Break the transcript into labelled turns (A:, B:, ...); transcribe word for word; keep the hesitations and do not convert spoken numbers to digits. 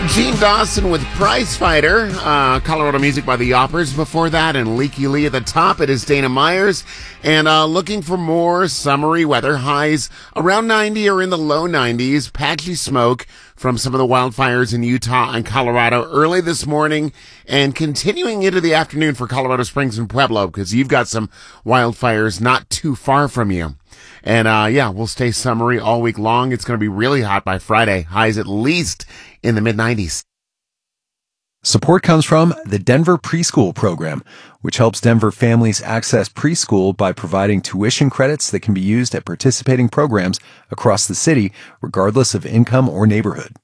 A: Gene Dawson with Prize Fighter, uh, Colorado music by the Yoppers before that, and Leaky Lee at the top. It is Dana Myers, and uh, looking for more summery weather. Highs around ninety or in the low nineties. Patchy smoke from some of the wildfires in Utah and Colorado early this morning, and continuing into the afternoon for Colorado Springs and Pueblo, because you've got some wildfires not too far from you. And, uh, yeah, we'll stay summery all week long. It's going to be really hot by Friday. Highs at least in the mid nineties.
B: Support comes from the Denver Preschool Program, which helps Denver families access preschool by providing tuition credits that can be used at participating programs across the city, regardless of income or neighborhood.